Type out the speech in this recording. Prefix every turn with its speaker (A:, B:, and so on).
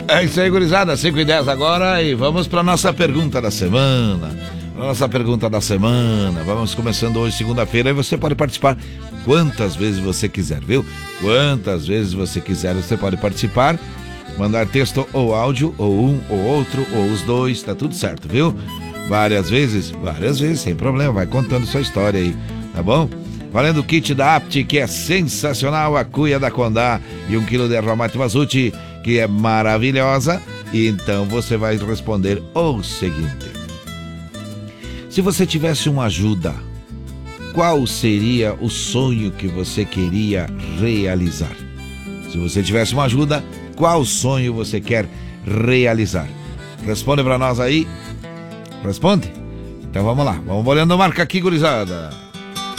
A: É isso aí, gurizada, 5h10 agora e vamos para nossa pergunta da semana. Vamos começando hoje, segunda-feira, e você pode participar quantas vezes você quiser, viu? Quantas vezes você quiser, você pode participar, mandar texto ou áudio, ou um, ou outro, ou os dois, tá tudo certo, viu? Várias vezes, sem problema, vai contando sua história aí, tá bom? Valendo o kit da Apt, que é sensacional, a cuia da Condá e 1 kg de erva mate Mazzuti, que é maravilhosa. E então você vai responder o seguinte: se você tivesse uma ajuda, qual seria o sonho que você queria realizar? Se você tivesse uma ajuda, qual sonho você quer realizar? Responde pra nós aí. Responde? Então vamos lá, vamos olhando a marca aqui, gurizada.